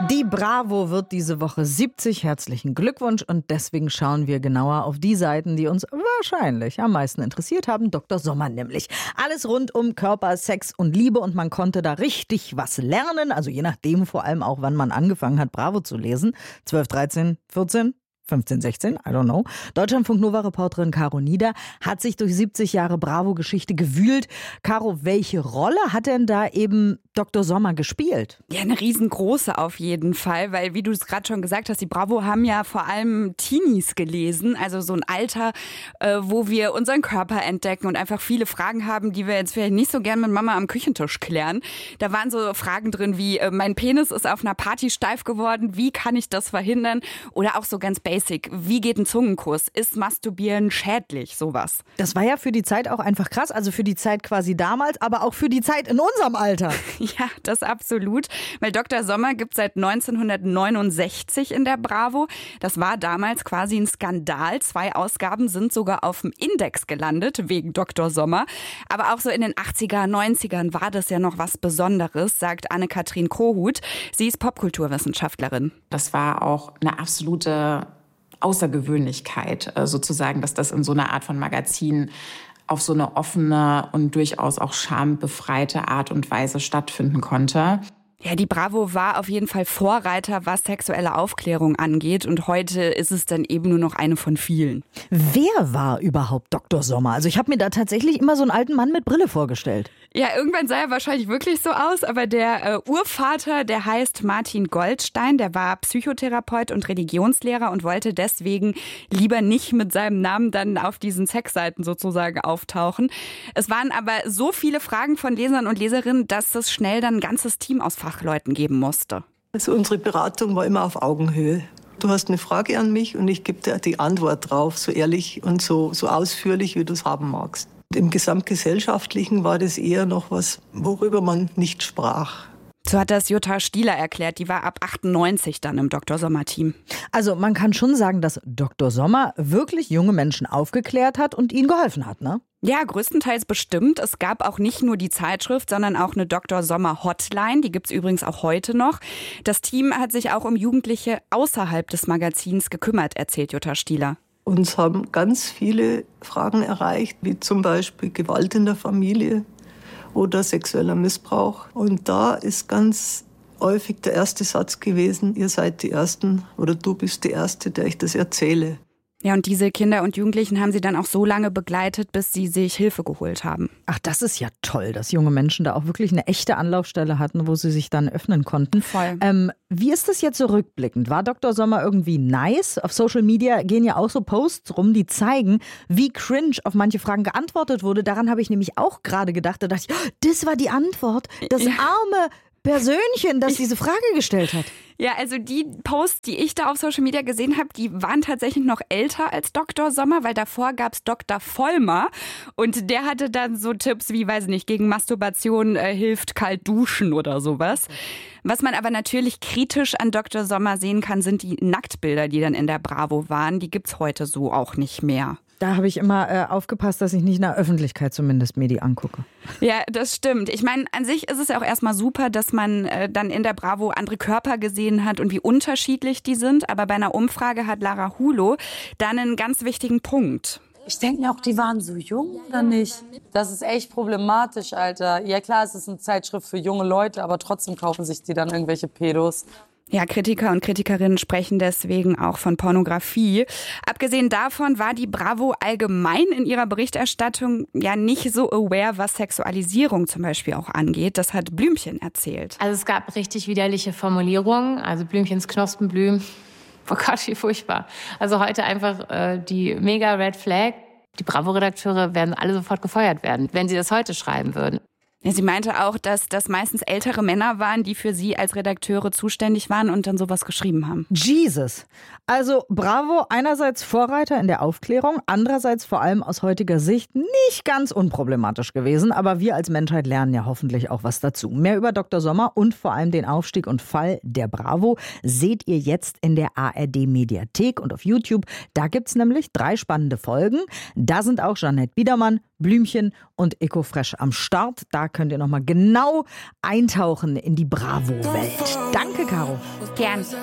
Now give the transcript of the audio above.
Die Bravo wird diese Woche 70. Herzlichen Glückwunsch. Und deswegen schauen wir genauer auf die Seiten, die uns wahrscheinlich am meisten interessiert haben. Dr. Sommer nämlich. Alles rund um Körper, Sex und Liebe. Und man konnte da richtig was lernen. Also je nachdem vor allem auch, wann man angefangen hat, Bravo zu lesen. 12, 13, 14... 15, 16, I don't know. Deutschlandfunk-Nova-Reporterin Caro Nieder hat sich durch 70 Jahre Bravo-Geschichte gewühlt. Caro, welche Rolle hat denn da eben Dr. Sommer gespielt? Ja, eine riesengroße auf jeden Fall, weil wie du es gerade schon gesagt hast, die Bravo haben ja vor allem Teenies gelesen, also so ein Alter, wo wir unseren Körper entdecken und einfach viele Fragen haben, die wir jetzt vielleicht nicht so gern mit Mama am Küchentisch klären. Da waren so Fragen drin wie, mein Penis ist auf einer Party steif geworden, wie kann ich das verhindern? Oder auch so ganz basic. Wie geht ein Zungenkuss? Ist Masturbieren schädlich? Sowas. Das war ja für die Zeit auch einfach krass. Also für die Zeit quasi damals, aber auch für die Zeit in unserem Alter. Ja, das absolut. Weil Dr. Sommer gibt es seit 1969 in der Bravo. Das war damals quasi ein Skandal. 2 Ausgaben sind sogar auf dem Index gelandet wegen Dr. Sommer. Aber auch so in den 80er, 90ern war das ja noch was Besonderes, sagt Anne-Kathrin Kohut. Sie ist Popkulturwissenschaftlerin. Das war auch eine absolute Außergewöhnlichkeit sozusagen, dass das in so einer Art von Magazin auf so eine offene und durchaus auch schambefreite Art und Weise stattfinden konnte. Ja, die Bravo war auf jeden Fall Vorreiter, was sexuelle Aufklärung angeht. Und heute ist es dann eben nur noch eine von vielen. Wer war überhaupt Dr. Sommer? Also ich habe mir da tatsächlich immer so einen alten Mann mit Brille vorgestellt. Ja, irgendwann sah er wahrscheinlich wirklich so aus. Aber der Urvater, der heißt Martin Goldstein. Der war Psychotherapeut und Religionslehrer und wollte deswegen lieber nicht mit seinem Namen dann auf diesen Sexseiten sozusagen auftauchen. Es waren aber so viele Fragen von Lesern und Leserinnen, dass es schnell dann ein ganzes Team aus Fachleuten geben musste. Also unsere Beratung war immer auf Augenhöhe. Du hast eine Frage an mich und ich gebe dir die Antwort drauf, so ehrlich und so ausführlich, wie du es haben magst. Im Gesamtgesellschaftlichen war das eher noch was, worüber man nicht sprach. So hat das Jutta Stieler erklärt. Die war ab 98 dann im Dr. Sommer-Team. Also man kann schon sagen, dass Dr. Sommer wirklich junge Menschen aufgeklärt hat und ihnen geholfen hat, ne? Ja, größtenteils bestimmt. Es gab auch nicht nur die Zeitschrift, sondern auch eine Dr. Sommer Hotline. Die gibt's übrigens auch heute noch. Das Team hat sich auch um Jugendliche außerhalb des Magazins gekümmert, erzählt Jutta Stieler. Uns haben ganz viele Fragen erreicht, wie zum Beispiel Gewalt in der Familie oder sexueller Missbrauch. Und da ist ganz häufig der erste Satz gewesen, ihr seid die Ersten oder du bist die Erste, der ich das erzähle. Ja, und diese Kinder und Jugendlichen haben sie dann auch so lange begleitet, bis sie sich Hilfe geholt haben. Ach, das ist ja toll, dass junge Menschen da auch wirklich eine echte Anlaufstelle hatten, wo sie sich dann öffnen konnten. Voll. Wie ist das jetzt so rückblickend? War Dr. Sommer irgendwie nice? Auf Social Media gehen ja auch so Posts rum, die zeigen, wie cringe auf manche Fragen geantwortet wurde. Daran habe ich nämlich auch gerade gedacht. Da dachte ich, oh, das war die Antwort. Das arme Persönchen, das diese Frage gestellt hat. Ja, also die Posts, die ich da auf Social Media gesehen habe, die waren tatsächlich noch älter als Dr. Sommer, weil davor gab's Dr. Vollmer und der hatte dann so Tipps wie, weiß nicht, gegen Masturbation hilft kalt duschen oder sowas. Was man aber natürlich kritisch an Dr. Sommer sehen kann, sind die Nacktbilder, die dann in der Bravo waren. Die gibt's heute so auch nicht mehr. Da habe ich immer aufgepasst, dass ich nicht in der Öffentlichkeit zumindest mir die angucke. Ja, das stimmt. Ich meine, an sich ist es ja auch erstmal super, dass man dann in der Bravo andere Körper gesehen hat und wie unterschiedlich die sind. Aber bei einer Umfrage hat Lara Hulo dann einen ganz wichtigen Punkt. Ich denke mir auch, die waren so jung oder nicht? Das ist echt problematisch, Alter. Ja klar, es ist eine Zeitschrift für junge Leute, aber trotzdem kaufen sich die dann irgendwelche Pedos. Ja, Kritiker und Kritikerinnen sprechen deswegen auch von Pornografie. Abgesehen davon war die Bravo allgemein in ihrer Berichterstattung ja nicht so aware, was Sexualisierung zum Beispiel auch angeht. Das hat Blümchen erzählt. Also es gab richtig widerliche Formulierungen, also Blümchens Knospenblüm. Oh Gott, wie furchtbar. Also heute einfach die mega Red Flag. Die Bravo-Redakteure werden alle sofort gefeuert werden, wenn sie das heute schreiben würden. Ja, sie meinte auch, dass das meistens ältere Männer waren, die für sie als Redakteure zuständig waren und dann sowas geschrieben haben. Jesus. Also Bravo einerseits Vorreiter in der Aufklärung, andererseits vor allem aus heutiger Sicht nicht ganz unproblematisch gewesen. Aber wir als Menschheit lernen ja hoffentlich auch was dazu. Mehr über Dr. Sommer und vor allem den Aufstieg und Fall der Bravo seht ihr jetzt in der ARD-Mediathek und auf YouTube. Da gibt's nämlich 3 spannende Folgen. Da sind auch Jeanette Biedermann, Blümchen und Ecofresh am Start. Da könnt ihr nochmal genau eintauchen in die Bravo-Welt. Danke, Caro. Gern.